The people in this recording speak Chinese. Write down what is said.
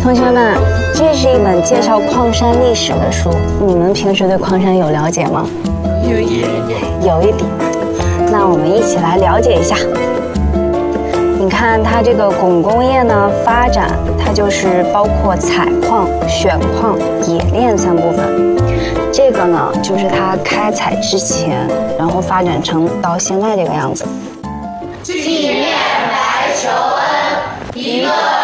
同学们，这是一本介绍矿山历史的书，你们平时对矿山有了解吗？有一点。那我们一起来了解一下。你看它这个汞工业呢发展，它就是包括采矿、选矿、冶炼3部分。这个呢就是它开采之前，然后发展成到现在这个样子。 纪念白求恩，一个